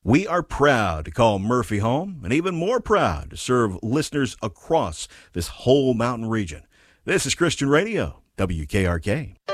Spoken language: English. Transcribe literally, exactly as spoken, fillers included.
We are proud to call Murphy home, and even more proud to serve listeners across this whole mountain region. This is Christian Radio, W K R K.